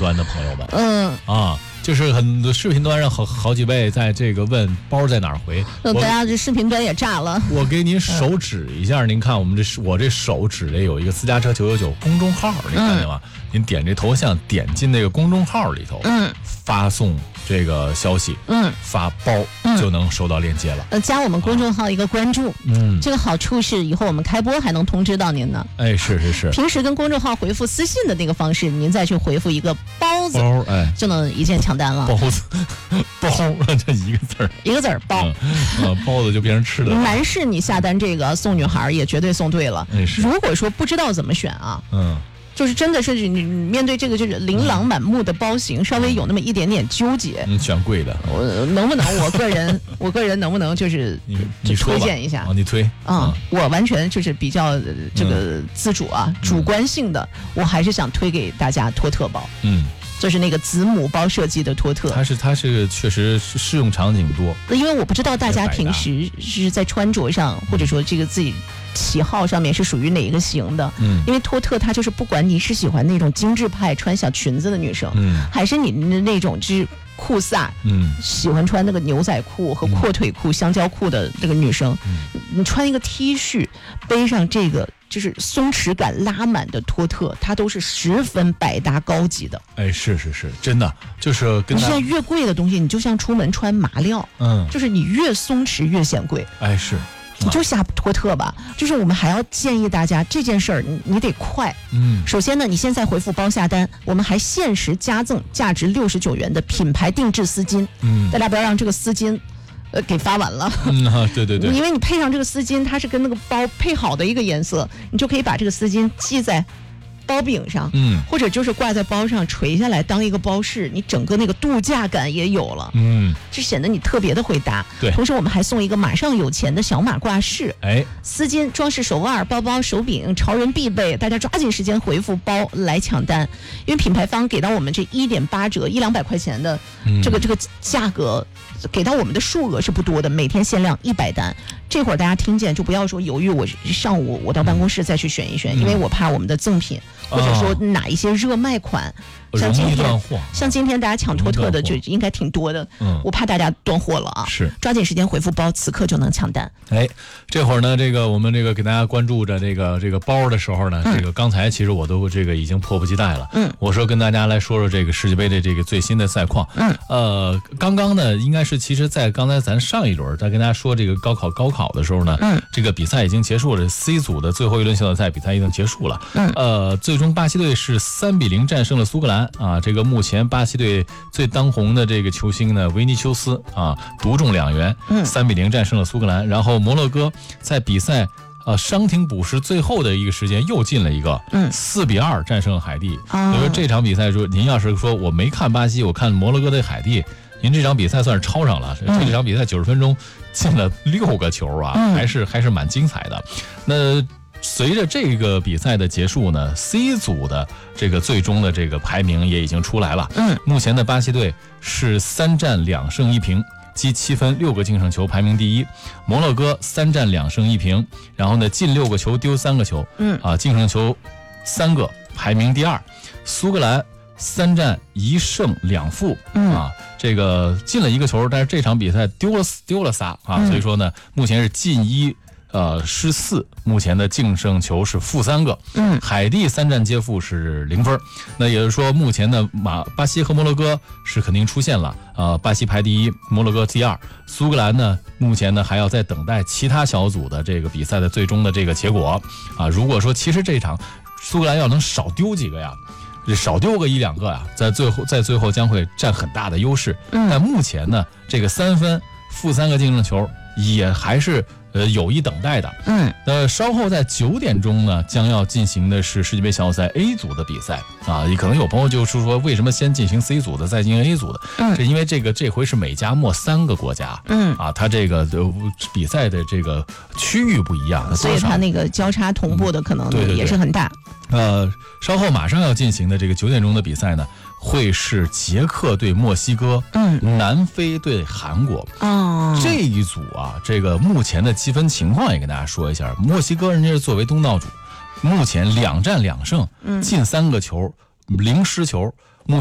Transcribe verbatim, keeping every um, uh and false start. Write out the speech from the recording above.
端的朋友们， 嗯啊。就是很多视频端上好好几位在这个问包在哪儿回， 大家这视频端也炸了。 我给您手指一下，您看我们这我这手指里有一个私家车九九九公众号，您看见吗？嗯、您点这头像，点进那个公众号里头，嗯，发送这个消息，嗯，发包、嗯、就能收到链接了。 呃，加我们公众号一个关注，嗯，这个好处是以后我们开播还能通知到您呢。 哎，是是是。 平时跟公众号回复私信的那个方式，您再去回复一个包字， 包，哎， 就能一键抢单了。 包子，包这一个字儿， 一个字儿包， 嗯，呃、包子就变成吃的了。 男士你下单这个送女孩也绝对送对了。 哎、 如果说不知道怎么选啊，嗯。就是真的是你面对这个就是琳琅满目的包型，稍微有那么一点点纠结。 嗯，选贵的， 我能不能？我个人，我个人能不能就是你你推荐一下？ 啊，你推啊、嗯，我完全就是比较这个自主啊，嗯、主观性的，我还是想推给大家托特包。嗯。就是那个子母包设计的托特， 它是它是确实适用场景多。 因为我不知道大家平时是在穿着上，或者说这个自己喜好上面是属于哪一个型的。嗯，因为托特它就是不管你是喜欢那种精致派穿小裙子的女生，嗯，还是你那种就是酷飒，嗯，喜欢穿那个牛仔裤和阔腿裤、嗯、香蕉裤的这个女生，嗯、你穿一个 T 恤，背上这个。就是松弛感拉满的托特，它都是十分百搭高级的。 哎，是是是，真的就是跟你现在越贵的东西，你就像出门穿麻料，嗯，就是你越松弛越显贵。 哎，是， 你就下托特吧。就是我们还要建议大家这件事儿，你你得快。嗯，首先呢，你现在回复包下单，我们还限时加赠价值六十九元的品牌定制丝巾。嗯，大家不要让这个丝巾。呃，给发完了。 嗯、啊，对对对， 因为你配上这个丝巾，它是跟那个包配好的一个颜色，你就可以把这个丝巾系在包柄上，嗯，或者就是挂在包上垂下来当一个包饰，你整个那个度假感也有了，嗯，就显得你特别的会搭。 对， 同时我们还送一个马上有钱的小马挂饰， 哎， 丝巾、装饰手腕、包包、手柄，潮人必备，大家抓紧时间回复包来抢单，因为品牌方给到我们这一点八折，一两百块钱的这个、嗯、这个价格。给到我们的数额是不多的，每天限量一百单。这会儿大家听见就不要说犹豫，我上午我到办公室再去选一选，嗯、因为我怕我们的赠品、嗯、或者说哪一些热卖款， 哦、 像今天嗯、 像今天大家抢托特的就应该挺多的，嗯，我怕大家断货了啊， 是抓紧时间回复包，此刻就能抢单。 哎，这会儿呢，这个我们这个给大家关注着这个这个包的时候呢，嗯、这个刚才其实我都这个已经迫不及待了，嗯，我说跟大家来说说这个世界杯的这个最新的赛况，嗯，呃，刚刚呢应该是其实在刚才咱上一轮在跟大家说这个高考高考的时候呢，嗯，这个比赛已经结束了 ，C 组的最后一轮小组赛比赛已经结束了，嗯，呃，最终巴西队是三比零战胜了苏格兰啊，这个目前巴西队最当红的这个球星呢维尼修斯啊独中两元，嗯，三比零战胜了苏格兰，然后摩洛哥在比赛。呃，伤停补时最后的一个时间又进了一个，嗯，四比二战胜了海地。所以说这场比赛说，您要是说我没看巴西，我看摩洛哥对海地，您这场比赛算是超上了。嗯、这场比赛九十分钟进了六个球啊，嗯、还是还是蛮精彩的。那随着这个比赛的结束呢 ，C 组的这个最终的这个排名也已经出来了。嗯，目前的巴西队是三战两胜一平。积七分六个净胜球排名第一，摩洛哥三战两胜一平，然后呢进六个球丢三个球，嗯啊净胜球三个排名第二，苏格兰三战一胜两负，嗯啊这个进了一个球，但是这场比赛丢了丢了仨啊，嗯、所以说呢目前是进一。呃，失四，目前的净胜球是负三个。嗯，海地三战皆负是零分。那也就是说，目前的马巴西和摩洛哥是肯定出现了。呃，巴西排第一，摩洛哥第二。苏格兰呢，目前呢还要在等待其他小组的这个比赛的最终的这个结果。啊，如果说其实这场苏格兰要能少丢几个呀，少丢个一两个呀，在最后在最后将会占很大的优势。嗯，但目前呢，这个三分负三个净胜球也还是。呃，有一等待的，嗯，那稍后在九点钟呢，将要进行的是世界杯小组赛 A 组的比赛啊。可能有朋友就是说，为什么先进行 C 组的，再进行 A 组的？嗯，是因为这个这回是美加墨三个国家，嗯啊，它这个比赛的这个区域不一样， 所以它那个交叉同步的可能也是很大。 嗯、对对对呃，稍后马上要进行的这个九点钟的比赛呢。会是捷克对墨西哥，嗯，南非对韩国，哦，这一组啊，这个目前的积分情况也跟大家说一下。墨西哥人家是作为东道主，目前两战两胜，嗯，进三个球，零失球，